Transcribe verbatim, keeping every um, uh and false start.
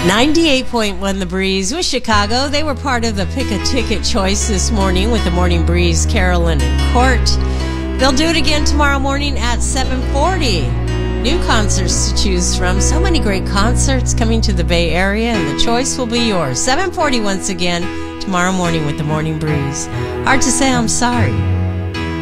ninety-eight point one The Breeze with Chicago. They were part of the Pick a Ticket choice this morning with the Morning Breeze, Carolyn and Court. They'll do it again tomorrow morning at seven forty. New concerts to choose from. So many great concerts coming to the Bay Area, and the choice will be yours. seven forty once again tomorrow morning with the Morning Breeze. Hard to say I'm sorry.